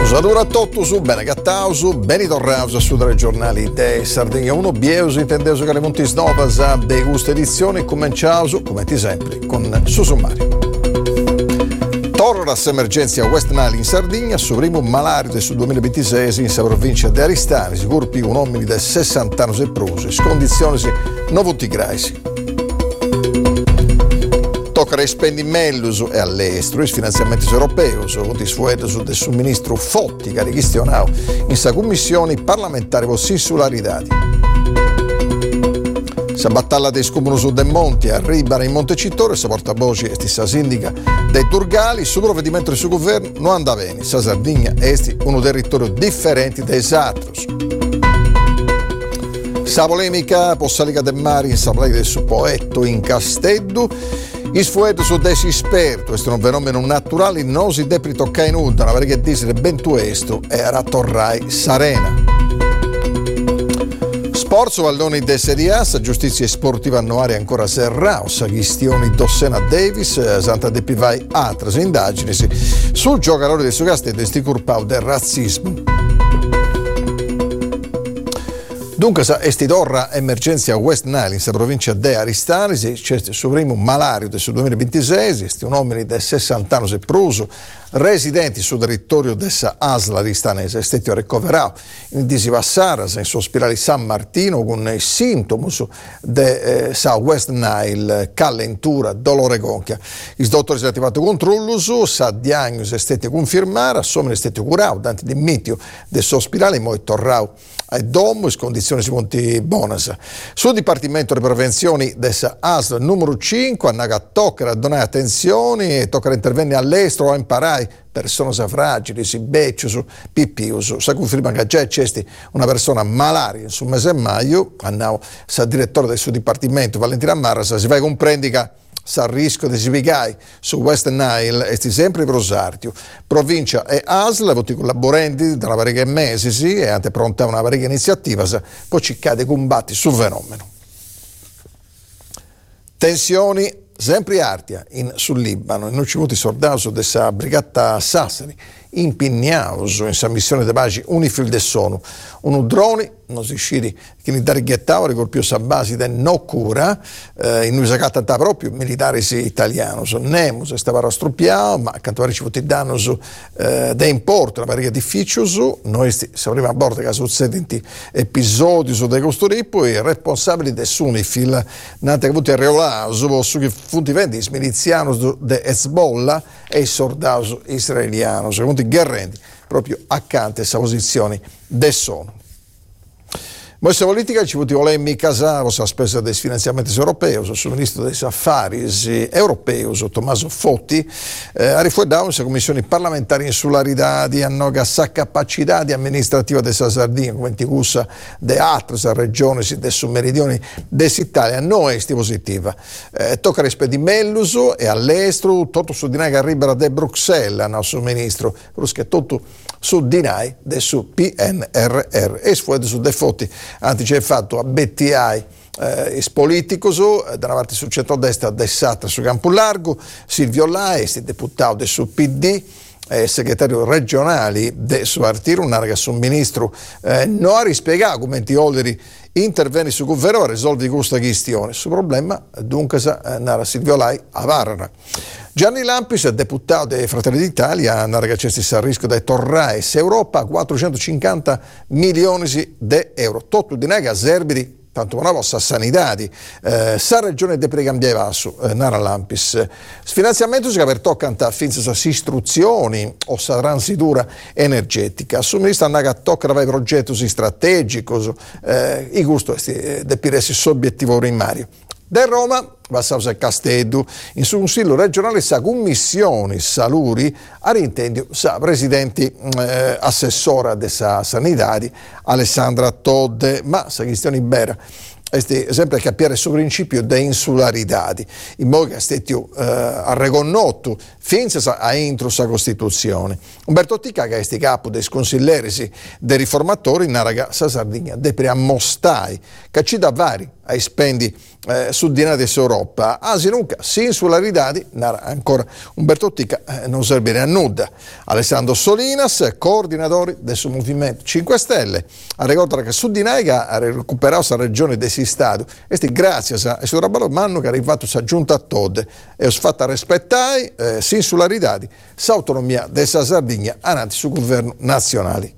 Usadura tutto su bene cattauso, beni torrauso su dai giornali de Sardegna 1 Bieuso intendeso che le Montis Novas a de gusto edizione cominciauso come sempre con su sommario. Torna emergenza West Nile in Sardegna, su primo malario su 2026 in provincia di Aristani, si corpi un uomo di 60 anni e prose, condizioni non graisi. Tocca spendi meglio e all'estero, i finanziamenti europei, con sfueto sul ministro Fotti, che ha richiesto in sa commissione parlamentare con insularità. Sa battaglia dei scomuni su De Monti arriva in Montecitorio, sa portavoce e sa sindaca dei Turgali, sul provvedimento del suo governo non anda bene, sa Sardegna è un territorio differente dai altri. Sa polemica possalica del mare, sa play del suo poetto in Casteddu, il fuoco su desi esperto, questo è un fenomeno naturale, non si deve toccare in nuda, una perché dice ben tu esto e era torrai Sarena. Sport Valloni de Serie A, sa giustizia sportiva annuaria ancora serrao, sa questioni Dossena Davis, Santa De Pivai, altre indagini sul giocatore del suo Castello e sti curpau del razzismo. Dunque, esti torra emergenza West Nile in provincia di Aristani, c'è il primo malario del 2026, esti un uomo di 60 anni e pruso, residenti sul territorio della ASL aristanese, è stato ricoverato in Disivassara, in ospedale San Martino, con i sintomi di West Nile, calentura, dolore gonchia. Il dottore si è attivato controllo, sa diagnosi è stata confermata, assomene è stato curato, tanti di mitio dell'ospedale, poi tornato a domo, in condizioni si monti bonas. Sul Dipartimento di Prevenzione della ASL numero 5, a tocca donare attenzione e tocca intervenire all'estero a imparare persone fragili, si becciano, pippiuso. Si conferma che già c'è una persona malaria sul mese di maggio, sa direttore del suo Dipartimento, Valentina Marras, si va a comprendere che sa rischio di svigai su West Nile e sempre prosartio. Provincia e ASL, voti collaboranti da una parecchia mesi, e anche pronta una parecchia iniziativa, poi ci cade combatti sul fenomeno. Tensioni sempre artia sul Libano, in ultimi soldati della brigata Sassari, impegnato in sa missione di pace UNIFIL de Sonu. Un drone, non si sciri, che in targhettava ricolpiò sa base del no cura, in usacata proprio militari italiani. Nemo stava rastruppiato, ma accanto a ricevuti danni da importo, una parecchia difficile, noi sapremo a bordo che succedenti episodi su dei costoripo e responsabili del UNIFIL, nate che avuti arreolato su che funti vendi miliziani de Hezbollah e i soldati israeliani, secondo i guerrendi, proprio accanto a questa posizione del sono. Questa politica ci vuole casare a spesa dei finanziamenti europei, sul ministro degli affari europei, Tommaso Fotti, ha rifuordato le commissioni parlamentari in insularità di annoga sa capacità di amministrativa della Sardegna, come gussa de altre regioni del meridione dell'Italia, non è positiva. Tocca rispedire meglio e all'estero, tutto su dinai che arriva da Bruxelles, al nostro ministro, perché tutto su dinai del suo PNRR e sfuori su dei Fotti. Anzi c'è fatto a BTI politico, da una parte sul centro-destra, destra su Campo Largo, Silvio Laes, deputato del suo PD, segretario regionale del suo partito, un ministro non ha rispiegato come ti oleri interventi sul governo a risolvere questa questione. Sul problema, dunque, nara Silvio Lai a Varra. Gianni Lampis, deputato dei Fratelli d'Italia, narra che c'è a rischio di tornare Europa 450 milioni di euro. Tutto di nega serbidi, tanto una vostra sanità, sa regione de precambiava su Nara Lampis. Sfinanziamento si per toccanta finza sa istruzioni o sa transitura energetica. Su ministro Naga tocca i progetti strategici, i gusto de piresi suobiettivo primario. Da Roma va a Casteddu, in su consiglio regionale sa commissioni saluri a rintendio sa presidenti assessora della sanità Alessandra Todde, ma sa questione bera sempre a capire su principio di insularidade, in modo che è stato arreconnotto finché a entro sa Costituzione. Umberto Tica, che è capo dei consiglieri dei riformatori, narra sa Sardegna deve ammostare che ci dà vari ai spendi su dinari dell'Europa, nunca si insularidade, narra ancora Umberto Tica, non servirà a nulla. Alessandro Solinas, coordinatore del suo Movimento 5 Stelle, ha ricordato che su dinari ha recuperato la regione del Stato e grazie a suo lavoro manno che è arrivato sa giunta a Tode e ho fatto rispettare insularidade, l'autonomia della Sardegna avanti sul governo nazionale.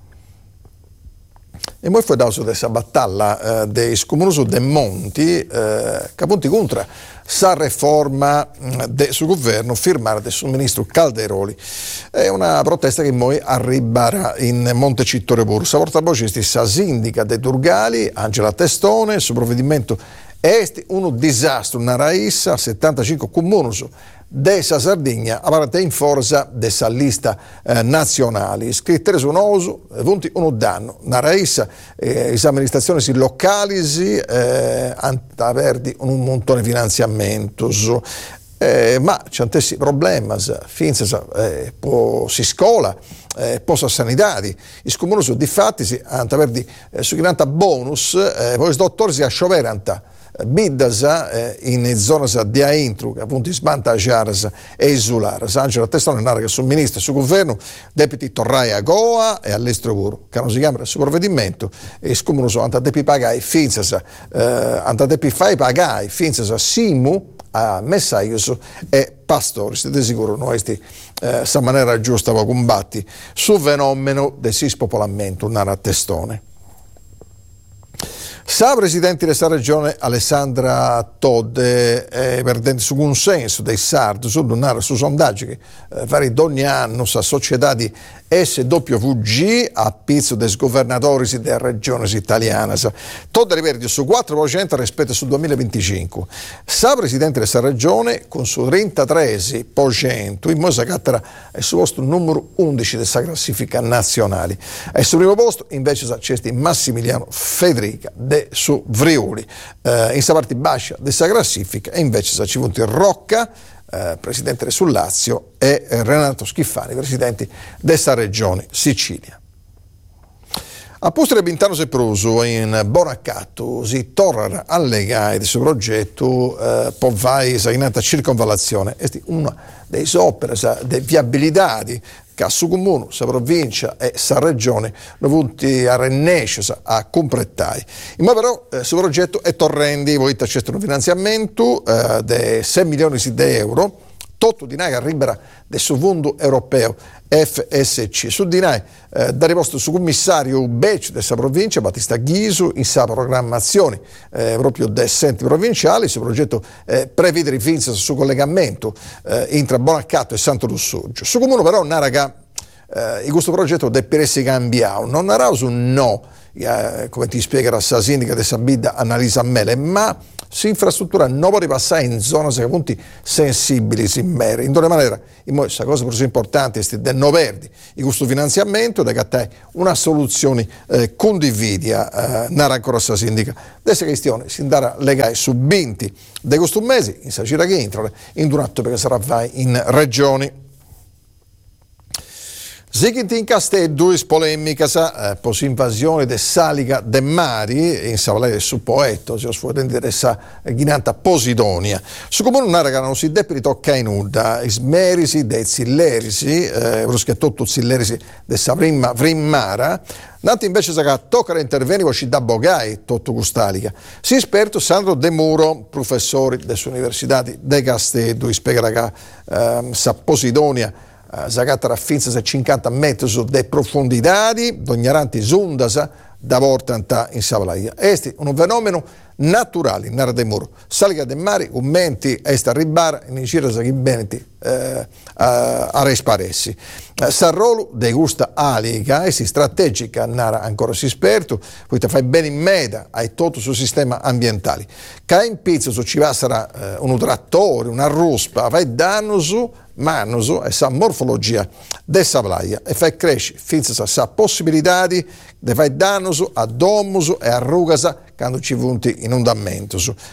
E poi fu dato questa battaglia dei comuni dei monti che appunto contro sa riforma del suo governo firmata del suo ministro Calderoli. È una protesta che poi arriverà in Montecitorio Bursa. Portavoce sa sindaca dei Turgali, Angela Testone, il suo provvedimento è un disastro, una raissa, 75 comuni dessa Sardegna avete in forza dessa lista nazionale. Scritte su un oso, punti uno danno. Una raissa, le amministrazioni locali hanno un montone di finanziamento. Ma c'è un problema, finché si scola, posa sanitari. I comuni di fatti hanno avuto su 40 bonus, poi i dottori si ascioverano biddas in zone di aintru, che appunto svantaggiare e isolare. Angela Testone narra che sul ministro e sul governo deputi torrai a Goa e all'estero che non si chiama il suo provvedimento e il comune sono andati a pagare finza simu a messaius e pastori. Siete sicuri noi questa maniera giusta per combatti sul fenomeno del sispopolamento, narra Testone. Sa presidente della regione Alessandra Todde perdendo su consenso dei sardi su sondaggi che vari ogni anno sa società di SWG a pizzo dei governatori delle regioni italiane. Todde perde su 4% rispetto sul 2025. Sa presidente della regione con su 33% in modo che è sul posto numero 11 della classifica nazionale. E sul primo posto invece c'è Massimiliano Federica su Friuli. In sa parte bascia della classifica e invece ci vuole Rocca, presidente sul Lazio, e Renato Schifani, presidenti della regione Sicilia. A Pustere Bintano Sepruso in Bonacatto si torna a legare del suo progetto Povai Sainata Circonvallazione. È una delle opere di viabilità che a su comune, sa provincia e sa regione non punti a rennesce a completare. Ma però il suo progetto è torrendi, voi c'è un finanziamento di 6 milioni di euro, tutto di noi arriverà del suo fondo europeo FSC. Su di noi da riposto su commissario Beccio della provincia Battista Ghisu in sa programmazione proprio dei centri provinciali. Il suo progetto prevede rifinza su collegamento tra Bonacatto e Santo Lussurgio. Su comune però naraga in questo progetto deve essere cambiato, non narà un no, come ti spiega la sindaca di Sabida Annalisa Mele, ma si infrastruttura non può ripassare in zone che punti sensibili in mere. In quella maniera, questa cosa più importante è di non perdere in questo finanziamento, da che una soluzione condividia, narra ancora la sindaca. Questa questione si andrà a legare su 20 di questo mese, in Sagira che entra, in un atto perché sarà vai in regioni. Sigint in Castello, polemica, pos invasione de Salica de Mari, in Savalere su Poetto, si osfuotente dessa ghinanta Posidonia. Su comune un'area non si depri tocca in nuda, ismerisi de zillerisi, bruschettotto zillerisi de sa prima Vrimmara, Nati invece che tocca intervenire con città Bogai, tutto Custalica. Si esperto Sandro De Muro, professore dell'Università di Castello, spiega che sa Posidonia Zagata raffinza 50 metri di profondità, d'ognaranti zundas da vortanta in Savalaia. È un fenomeno naturale in Nara de Muro. Salica de mari, commenti, est a ribara, in giro sa beneti a resparessi. Sarrolo de gusta alica e si strategica Nara ancora si esperto, poi fai bene in meda ai tutto sul sistema ambientale. Che in pizzo ci va sarà un trattore, una ruspa, fai danno su Manuso e sa morfologia de Savlaia e fai crescere finza sa possibilità di fare danno a domuso e a rugasa quando ci punti in un dammento.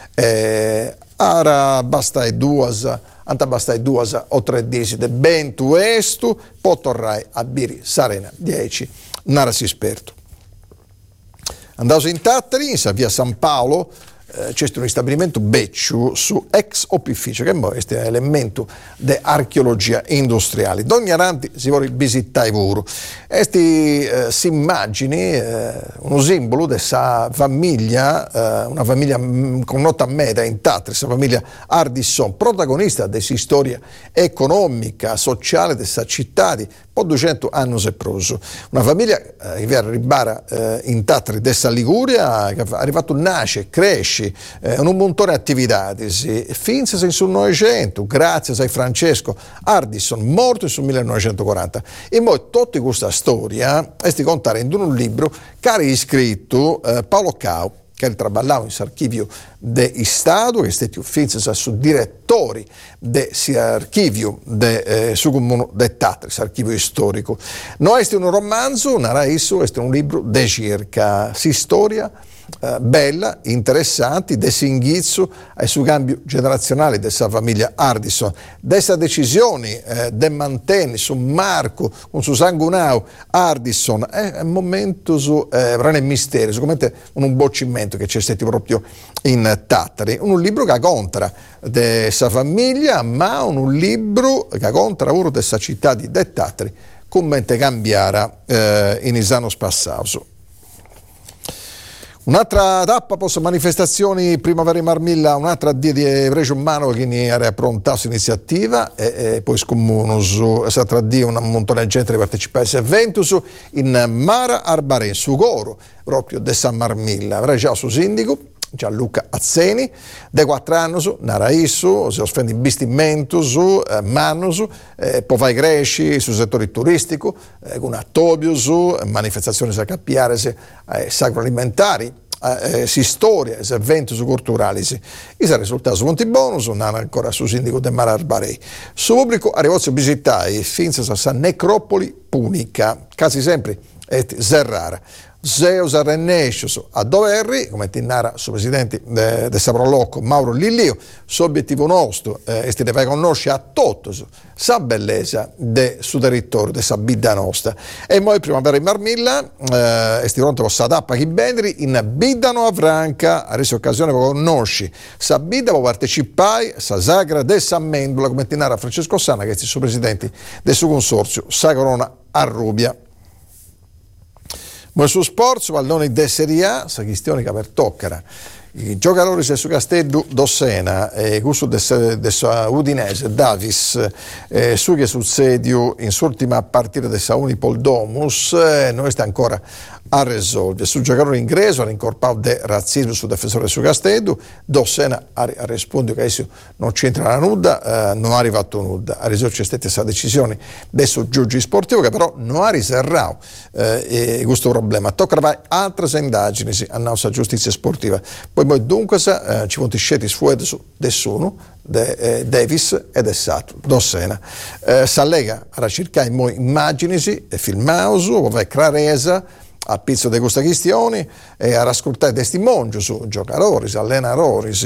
Ara basta e due, anta basta e due o 3 10 de ben tu estu, poi torrai a biri sarena 10, nara si sperto. Andato in Tattari, in via San Paolo, c'è un stabilimento becciu su ex opificio, che è questo elemento di archeologia industriale. D'ogni aranti si vuole visitare pure. Questi si immagini uno simbolo di questa famiglia, una famiglia con nota media in Tattari, questa famiglia Ardisson, protagonista di questa storia economica, sociale di questa città, po' 200 anni seproso. Una famiglia che viene arrivata in Tattari dessa Liguria, che ha arrivato nasce, cresce, un montone di attività, finse in sul Novecento, grazie a Francesco Ardisson, morto sul 1940. E poi tutta questa storia è di contare in un libro che ha iscritto Paolo Cao, che traballava in archivio de Stato, che è stato ufficio su direttori dell'archivio su comune de Tattari, archivio storico. No, è un romanzo, naraisso, è un libro de circa, si storia bella, interessante, desingizzo ai suo cambio generazionale dessa famiglia Ardisson, dessa decisioni de mantenere su Marco con su sangunao Ardisson è un momento su rane mistero, sicuramente un boccimento che c'è stato proprio in Tattari, un libro che contra dessa famiglia, ma un libro che contra uno dessa città di Tattari commente cambiara in isano spassato. Un'altra tappa post manifestazioni Primavera in Marmilla, un'altra dia di Reggio Umano che ne ha approntato iniziativa e poi scomuno un'altra dia un montone di gente che partecipa a questo evento in Mara Arbarè, su Goro, proprio de San Marmilla. Avrà già su sindaco Gianluca Azzeni, de 4 anni, Naraissu, si offende investimento su Manus, poi vai Gresci, sul settore turistico, con Attobio, su manifestazioni a cappiare agroalimentari, si storia, si eventi culturali. I risultati sono molto buoni, non ancora su sindaco de Mara Arbarei. Su pubblico arrivò a visitare finza sa necropoli punica, quasi sempre è Zerrara. Zeus Arrennescius a Doverri, come tinara su presidente del Saprolocco Mauro Lillio, suo obiettivo nostro è di far conoscere a tutti la bellezza del suo territorio, della bidda nostra. E poi Primavera in Marmilla, è pronto con la tappa che vendri in Biddano a Franca, a resa occasione per conoscere la bidda, per partecipare alla sagra del San Mendola, come tinara Francesco Sanna, che è il suo presidente del suo consorzio Sagrona a Rubia. Ma sul sport, pallone de Serie A, la questione che per toccare i giocatori su Castello Dossena e questo del Udinese Davis su che succedio in ultima partita del Unipol Domus non sta ancora a risolvere. Sul giocatore ingreso ha incorporato del razzismo sul difensore su Castello, Dossena ha risposto che adesso non c'entra nulla, non ha arrivato nulla, ha risolto c'è stata questa decisione adesso giudice sportivo che però non ha riservato questo problema. Tocca fare altre indagini a nostra giustizia sportiva. Poi dunque ci sono scetti fuori su nessuno, Davis ed Essato, Dossena. S'allega a cercare immagini e filmauso, poi claresa a pizzo di questa questione e a ascoltare testimoni su giocatori, allenatori,